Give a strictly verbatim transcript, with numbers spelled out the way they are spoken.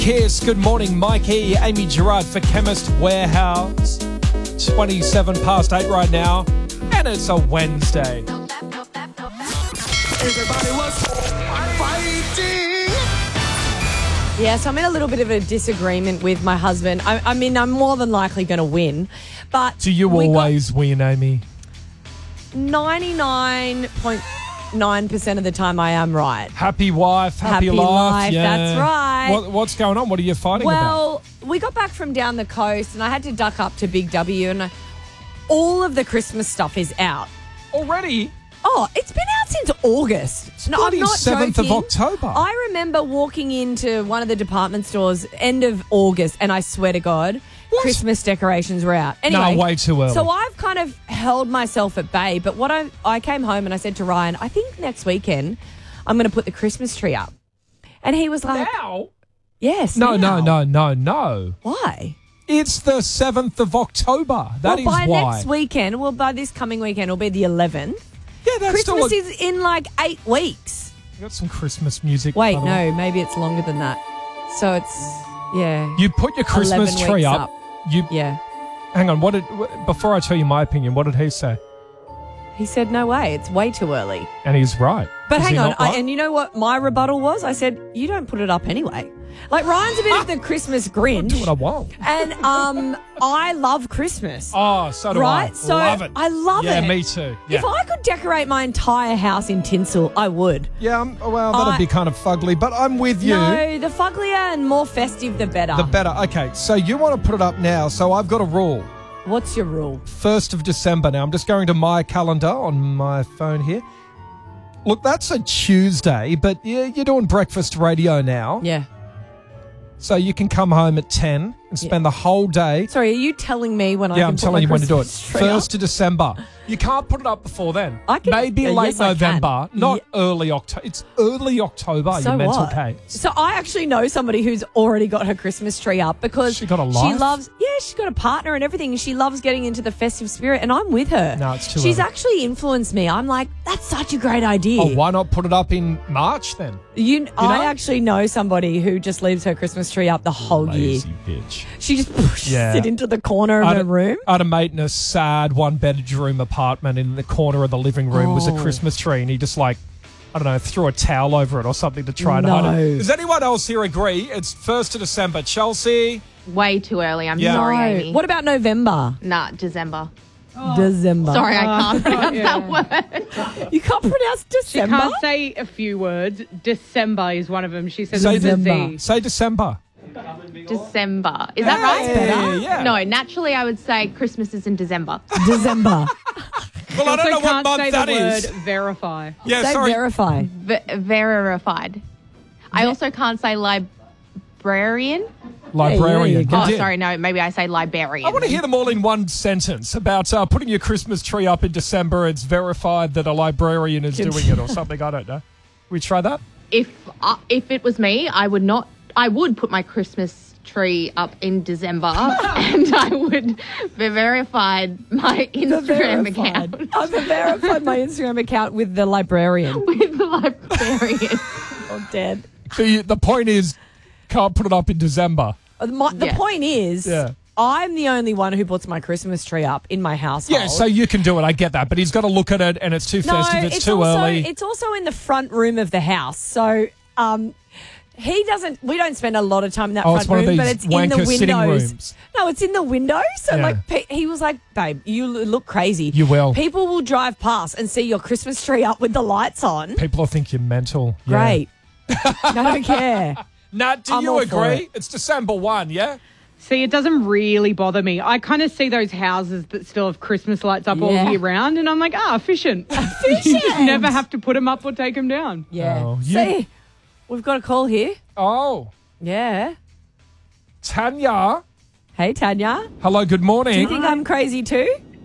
Kiss, good morning, Mikey, Amy Gerard for Chemist Warehouse. twenty-seven past eight right now, and it's a Wednesday. Everybody was fighting. Yeah, so I'm in a little bit of a disagreement with my husband. I, I mean, I'm more than likely going to win, but Do you we got always win, Amy? ninety-nine point nine percent of the time I am right. Happy wife, happy, Happy life. life, Yeah. that's right. What, what's going on? What are you fighting about? Well, we got back from down the coast, and I had to duck up to Big W, and I, all of the Christmas stuff is out. Already? Oh, it's been out since August. It's bloody seventh of October. I remember walking into one of the department stores end of August, and I swear to God, What? Christmas decorations were out. Anyway, No, way too early. So I've kind of held myself at bay. But what I I came home and I said to Ryan, I think next weekend I'm going to put the Christmas tree up, and he was like, Now? "Yes, No, now." no, no, no, no. Why? It's the seventh of October. That is well, by why. next weekend, well, by this coming weekend, it'll be the eleventh. Yeah, that's Christmas still a- is in like eight weeks. You got some Christmas music. Wait, by the way. no, maybe it's longer than that. So it's, yeah. You put your Christmas eleven tree weeks up. up. You Yeah. hang on. What did wh- before I tell you my opinion? What did he say? He said, no way, it's way too early. And he's right. But Is hang he on, not I, right? and you know what my rebuttal was? I said, you don't put it up anyway. Like, Ryan's a bit of the Christmas do what Grinch. I want. And um, I love Christmas. Oh, so do right? I. So love it. I love yeah, it. me too. Yeah, If I could decorate my entire house in tinsel, I would. yeah. I'm, well, that'd I- be kind of fugly, but I'm with you. No, the fugglier and more festive, the better. The better. Okay, so you want to put it up now? So I've got a rule. What's your rule? First of December. Now I'm just going to my calendar on my phone here. Look, that's a Tuesday, but yeah, you're doing breakfast radio now. Yeah. So you can come home at ten and spend the whole day. Sorry, are you telling me when I Yeah, can I'm put telling my you when to do it. Christmas tree up? First of December. You can't put it up before then. I can- Maybe uh, late yes, I November, can. not Ye- early October. It's early October, So you mental what? case. So I actually know somebody who's already got her Christmas tree up because She got a She life? loves, yeah, she's got a partner and everything. She loves getting into the festive spirit, and I'm with her. No, it's too She's early. actually influenced me. I'm like, that's such a great idea. Oh, why not put it up in March then? You, I know? actually know somebody who just leaves her Christmas tree up the whole year. Lazy bitch. She just pushes Yeah. it into the corner of I her had, room. I had a mate in a sad one bedroom apartment. In the corner of the living room was a Oh. Christmas tree, and he just like, I don't know, threw a towel over it or something to try and hide No. it. Does anyone else here agree? It's first of December. Chelsea? Way too early. I'm Yeah. sorry, No. Amy. What about November? Nah, December. December. Sorry, I can't pronounce yeah. that word. You can't pronounce She December? can't say a few words. December is one of them. She says Say, it with a December. Z. say December. December. Is that right? Yeah, yeah. No, naturally I would say Christmas is in December. December. Well, I don't Also know what can't month say that the word is. verify. Yeah, Say sorry. verify. V- verified. I also can't say librarian. Librarian. Yeah, there you go. Oh, Good. sorry, no, maybe I say librarian. I want to hear them all in one sentence about uh, putting your Christmas tree up in December. It's verified that a librarian is Good. doing it or something. I don't know. We try that? If uh, if it was me, I would not. I would put my Christmas tree up in December, and I would be verified my Instagram account I've verified my Instagram account with the librarian. with the librarian. Oh, dead. So you, the point is, can't put it up in December. Uh, My, the Yes. point is, Yeah. I'm the only one who puts my Christmas tree up in my household. Yeah, so you can do it. I get that. But he's got to look at it and it's too no, festive. It's, it's too also, early. It's also in the front room of the house. So um, he doesn't. We don't spend a lot of time in that Oh, front it's one of room, but these it's in the wanker sitting windows. rooms. No, it's in the window. So Yeah. like, pe- he was like, "Babe, you l- look crazy. You will. People will drive past and see your Christmas tree up with the lights on. People will think you're mental. Yeah. Great. I don't care. Nat, do I'm you all for agree? it. It's December first, yeah? See, it doesn't really bother me. I kind of see those houses that still have Christmas lights up Yeah. all year round, and I'm like, ah, efficient. You just Efficient. never have to put them up or take them down. Yeah. Oh, you- See, we've got a call here. Oh, Yeah. Tanya. Hey, Tanya. Hello, good Do you morning. think I'm crazy too?